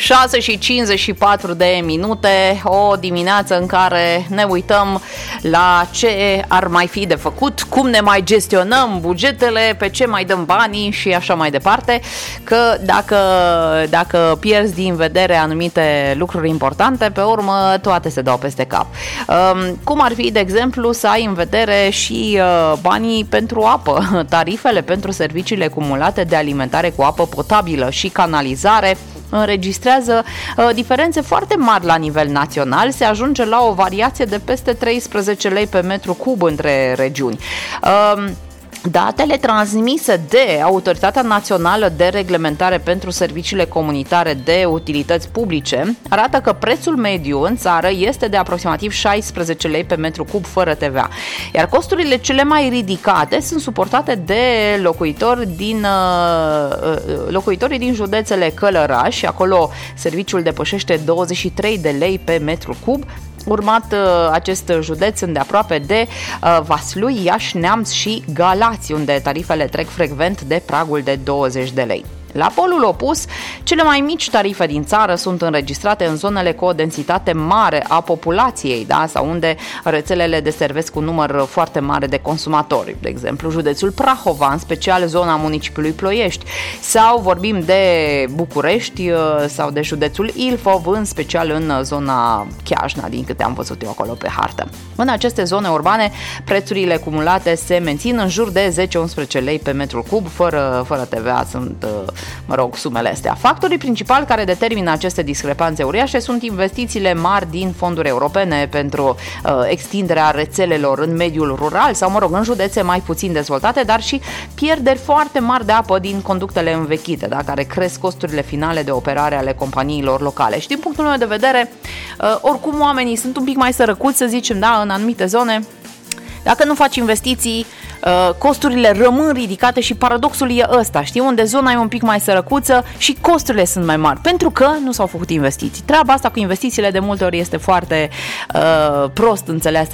6:54, o dimineață în care ne uităm la ce ar mai fi de făcut, cum ne mai gestionăm bugetele, pe ce mai dăm banii și așa mai departe, că dacă pierzi din vedere anumite lucruri importante, pe urmă toate se dau peste cap. Cum ar fi, de exemplu, să ai în vedere și banii pentru apă, tarifele pentru serviciile cumulate de alimentare cu apă potabilă și canalizare înregistrează diferențe foarte mari la nivel național, se ajunge la o variație de peste 13 lei pe metru cub între regiuni. Datele transmise de Autoritatea Națională de Reglementare pentru Serviciile Comunitare de Utilități Publice arată că prețul mediu în țară este de aproximativ 16 lei pe metru cub fără TVA, iar costurile cele mai ridicate sunt suportate de locuitorii din județele Călăraș, și acolo serviciul depășește 23 de lei pe metru cub, urmat acest județ îndeaproape de Vaslui, Iași, Neamț și Galați, unde tarifele trec frecvent de pragul de 20 de lei. La polul opus, cele mai mici tarife din țară sunt înregistrate în zonele cu o densitate mare a populației, da? Sau unde rețelele deservesc un număr foarte mare de consumatori, de exemplu județul Prahova, în special zona municipiului Ploiești, sau vorbim de București sau de județul Ilfov, în special în zona Chiajna, din câte am văzut eu acolo pe hartă. În aceste zone urbane, prețurile cumulate se mențin în jur de 10-11 lei pe metru cub, fără TVA sunt sumele astea. Factorii principali care determină aceste discrepanțe uriașe sunt investițiile mari din fonduri europene pentru extinderea rețelelor în mediul rural sau, în județe mai puțin dezvoltate, dar și pierderi foarte mari de apă din conductele învechite, da, care cresc costurile finale de operare ale companiilor locale. Și din punctul meu de vedere, oricum oamenii sunt un pic mai sărăcuți, să zicem, da, în anumite zone. Dacă nu faci investiții, costurile rămân ridicate și paradoxul e ăsta, știi, unde zona e un pic mai sărăcuță și costurile sunt mai mari, pentru că nu s-au făcut investiții. Treaba asta cu investițiile de multe ori este foarte prost înțeleasă